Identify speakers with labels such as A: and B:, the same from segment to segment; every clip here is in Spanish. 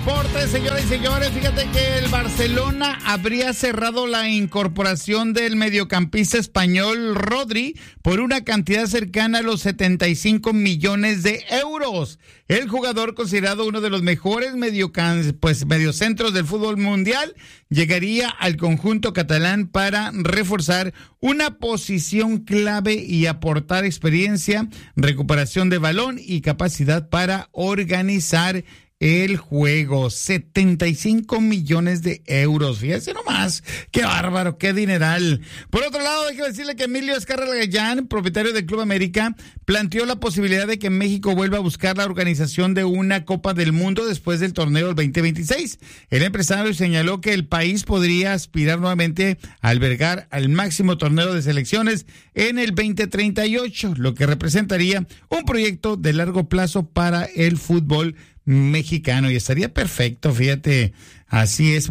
A: deportes, señoras y señores. Fíjate que el Barcelona habría cerrado la incorporación del mediocampista español Rodri por una cantidad cercana a los 75 millones de euros. El jugador, considerado uno de los mejores mediocentros del fútbol mundial, llegaría al conjunto catalán para reforzar una posición clave y aportar experiencia, recuperación de balón y capacidad para organizar el juego. 75 millones de euros. Fíjese nomás, qué bárbaro, qué dineral. Por otro lado, hay que decirle que Emilio Azcárraga Gallán, propietario del Club América, planteó la posibilidad de que México vuelva a buscar la organización de una Copa del Mundo después del torneo del 2026. El empresario señaló que el país podría aspirar nuevamente a albergar al máximo torneo de selecciones en el 2038, lo que representaría un proyecto de largo plazo para el fútbol mexicano, y estaría perfecto, fíjate, así es,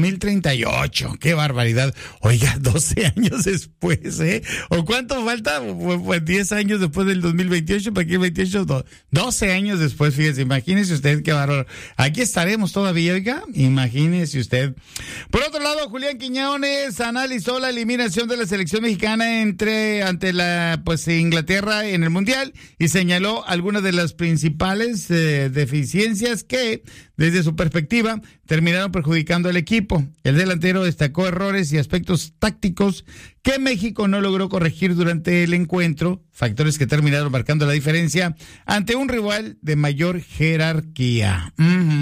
A: 2038, qué barbaridad. Oiga, 12 años después, ¿o cuánto falta? Pues 10 años después del 2028, para aquí el 28, 12 años después, fíjese, imagínese usted qué bárbaro. Aquí estaremos todavía, oiga, imagínese usted. Por otro lado, Julián Quiñones analizó la eliminación de la selección mexicana ante la Inglaterra en el Mundial y señaló algunas de las principales deficiencias que, desde su perspectiva, terminaron perjudicando al equipo. El delantero destacó errores y aspectos tácticos que México no logró corregir durante el encuentro, factores que terminaron marcando la diferencia ante un rival de mayor jerarquía.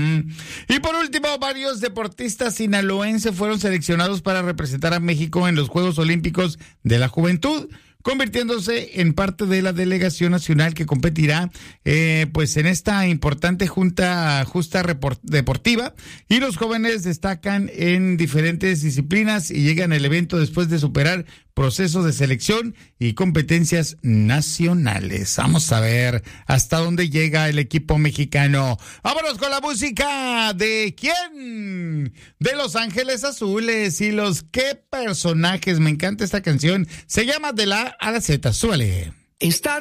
A: Y por último, varios deportistas sinaloenses fueron seleccionados para representar a México en los Juegos Olímpicos de la Juventud, convirtiéndose en parte de la delegación nacional que competirá en esta importante justa deportiva. Y los jóvenes destacan en diferentes disciplinas y llegan al evento después de superar procesos de selección y competencias nacionales. Vamos a ver hasta dónde llega el equipo mexicano. Vámonos con la música de ¿quién? De Los Ángeles Azules. Y qué personajes, me encanta esta canción. Se llama De la A a la Z. Súbale.